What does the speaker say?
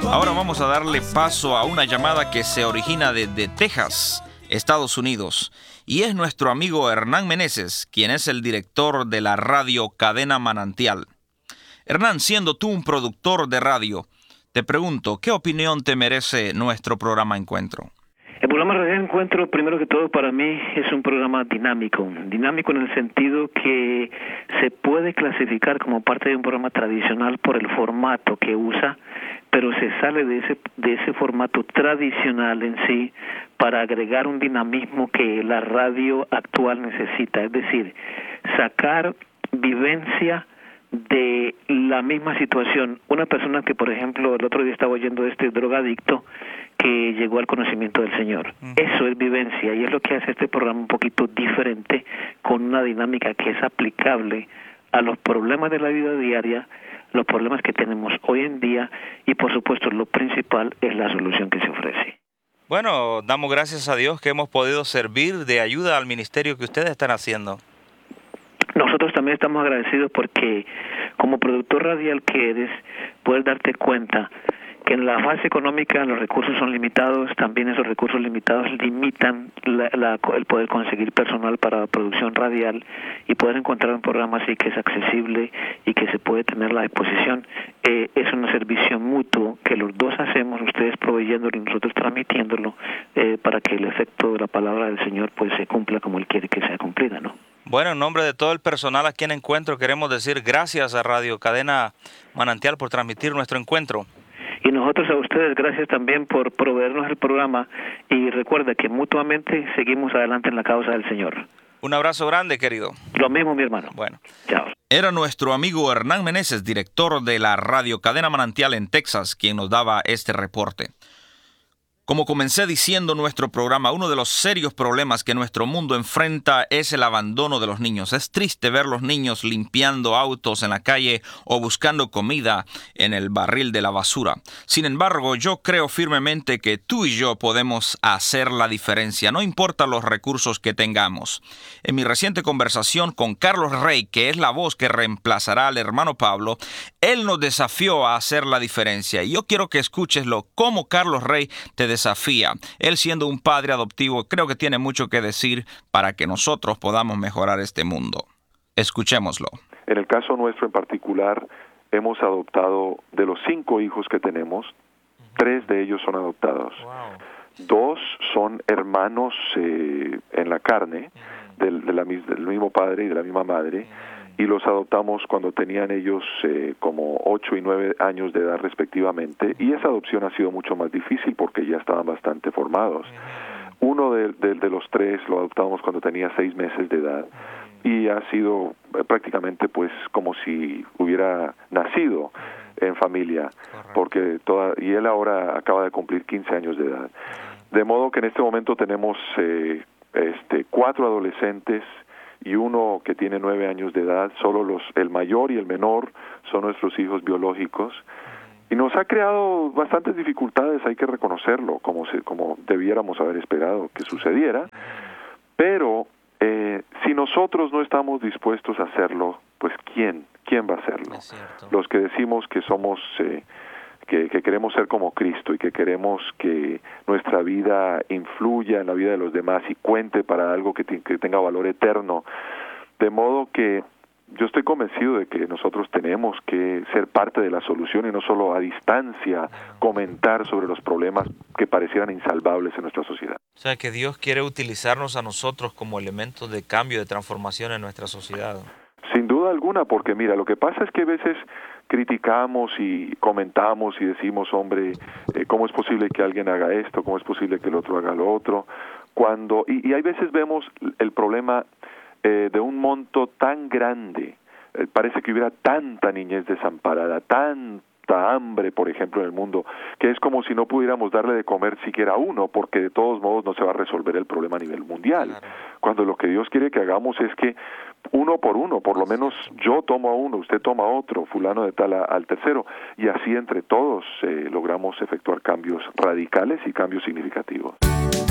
Ahora vamos a darle paso a una llamada que se origina desde Texas, Estados Unidos. Y es nuestro amigo Hernán Meneses, quien es el director de la radio Cadena Manantial. Hernán, siendo tú un productor de radio, te pregunto, ¿qué opinión te merece nuestro programa Encuentro? El programa Radio Encuentro, primero que todo, para mí es un programa dinámico en el sentido que se puede clasificar como parte de un programa tradicional por el formato que usa, pero se sale de ese formato tradicional en sí para agregar un dinamismo que la radio actual necesita, es decir, sacar vivencia de la misma situación. Una persona que, por ejemplo, el otro día estaba oyendo de este drogadicto que llegó al conocimiento del Señor. Eso es vivencia y es lo que hace este programa un poquito diferente, con una dinámica que es aplicable a los problemas de la vida diaria, los problemas que tenemos hoy en día y, por supuesto, lo principal es la solución que se ofrece. Bueno, damos gracias a Dios que hemos podido servir de ayuda al ministerio que ustedes están haciendo. Nosotros también estamos agradecidos porque como productor radial que eres, puedes darte cuenta que en la fase económica los recursos son limitados, también esos recursos limitados limitan el poder conseguir personal para la producción radial y poder encontrar un programa así que es accesible y que se puede tener a la disposición. Es un servicio mutuo que los dos hacemos, ustedes proveyéndolo y nosotros transmitiéndolo para que el efecto de la palabra del Señor pues se cumpla como Él quiere que sea cumplida, ¿no? Bueno, en nombre de todo el personal aquí en Encuentro queremos decir gracias a Radio Cadena Manantial por transmitir nuestro encuentro. Y nosotros a ustedes, gracias también por proveernos el programa y recuerda que mutuamente seguimos adelante en la causa del Señor. Un abrazo grande, querido. Lo mismo, mi hermano. Bueno. Chao. Era nuestro amigo Hernán Meneses, director de la Radio Cadena Manantial en Texas, quien nos daba este reporte. Como comencé diciendo nuestro programa, uno de los serios problemas que nuestro mundo enfrenta es el abandono de los niños. Es triste ver los niños limpiando autos en la calle o buscando comida en el barril de la basura. Sin embargo, yo creo firmemente que tú y yo podemos hacer la diferencia, no importa los recursos que tengamos. En mi reciente conversación con Carlos Rey, que es la voz que reemplazará al hermano Pablo, él nos desafió a hacer la diferencia. Y yo quiero que escuches cómo Carlos Rey te desafía. Él, siendo un padre adoptivo, creo que tiene mucho que decir para que nosotros podamos mejorar este mundo. Escuchémoslo. En el caso nuestro en particular, hemos adoptado de los 5 hijos que tenemos, 3 de ellos son adoptados. Wow. 2 son hermanos en la carne, del mismo padre y de la misma madre, y los adoptamos cuando tenían ellos como 8 y 9 años de edad respectivamente, y esa adopción ha sido mucho más difícil porque ya estaban bastante formados. Uno de los 3 lo adoptamos cuando tenía 6 meses de edad, y ha sido prácticamente pues como si hubiera nacido en familia, porque y él ahora acaba de cumplir 15 años de edad. De modo que en este momento tenemos 4 adolescentes y uno que tiene 9 años de edad. Solo el mayor y el menor son nuestros hijos biológicos, y nos ha creado bastantes dificultades, hay que reconocerlo, como debiéramos haber esperado que sucediera, pero si nosotros no estamos dispuestos a hacerlo, pues ¿quién va a hacerlo? Los que decimos que somos que queremos ser como Cristo y que queremos que nuestra vida influya en la vida de los demás y cuente para algo que tenga valor eterno. De modo que yo estoy convencido de que nosotros tenemos que ser parte de la solución y no solo a distancia comentar sobre los problemas que parecieran insalvables en nuestra sociedad. O sea, que Dios quiere utilizarnos a nosotros como elementos de cambio, de transformación en nuestra sociedad. Sin duda alguna, porque mira, lo que pasa es que a veces criticamos y comentamos y decimos, hombre, ¿cómo es posible que alguien haga esto? ¿Cómo es posible que el otro haga lo otro? Y hay veces vemos el problema de un monto tan grande, parece que hubiera tanta niñez desamparada, tanta hambre, por ejemplo, en el mundo, que es como si no pudiéramos darle de comer siquiera a uno, porque de todos modos no se va a resolver el problema a nivel mundial. Claro. Cuando lo que Dios quiere que hagamos es que uno por uno, por lo menos yo tomo a uno, usted toma a otro, fulano de tal al tercero, y así entre todos logramos efectuar cambios radicales y cambios significativos.